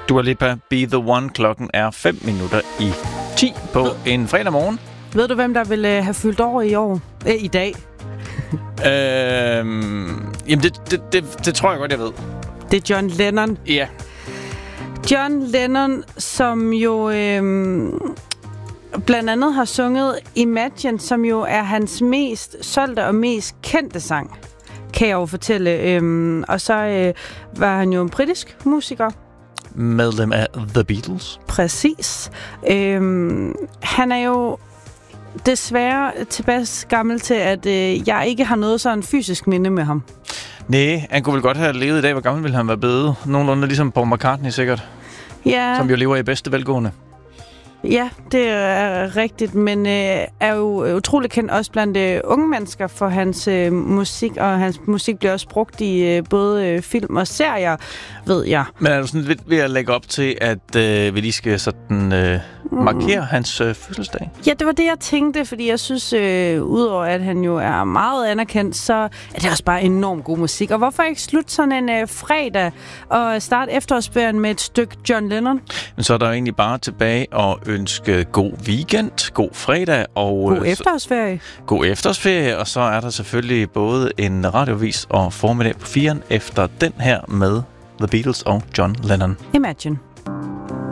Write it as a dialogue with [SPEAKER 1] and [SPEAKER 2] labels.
[SPEAKER 1] Dua Lipa, Be The One. Klokken er 5:10 på en fredag morgen.
[SPEAKER 2] Ved du, hvem der vil have fyldt år i dag?
[SPEAKER 1] Jamen, det tror jeg godt, jeg ved.
[SPEAKER 2] Det er John Lennon.
[SPEAKER 1] Ja.
[SPEAKER 2] John Lennon, som jo blandt andet har sunget Imagine, som jo er hans mest solgte og mest kendte sang, kan jeg jo fortælle. Og så var han jo en britisk musiker.
[SPEAKER 1] Medlem af The Beatles.
[SPEAKER 2] Præcis. Han er jo desværre tilbage gammel til, at jeg ikke har noget sådan fysisk minde med ham.
[SPEAKER 1] Nej, han kunne vel godt have levet i dag. Hvor gammel ville han være blevet? Nogenlunde ligesom Paul McCartney sikkert.
[SPEAKER 2] Ja.
[SPEAKER 1] Som jo lever i bedste velgående.
[SPEAKER 2] Ja, det er rigtigt, men er jo utrolig kendt også blandt unge mennesker for hans musik, og hans musik bliver også brugt i både film og serier, ved jeg. Men
[SPEAKER 1] er du sådan lidt ved at lægge op til, at vi lige skal sådan markere hans fødselsdag?
[SPEAKER 2] Ja, det var det, jeg tænkte, fordi jeg synes, udover at han jo er meget anerkendt, så er det også bare enormt god musik. Og hvorfor ikke slutte sådan en fredag og starte efterårsferien med et stykke John Lennon?
[SPEAKER 1] Men så er der jo egentlig bare tilbage og ønske god weekend, god fredag og
[SPEAKER 2] god efterårsferie.
[SPEAKER 1] God efterårsferie, og så er der selvfølgelig både en radiovis og formiddag på 4'eren efter den her med The Beatles og John Lennon.
[SPEAKER 2] Imagine.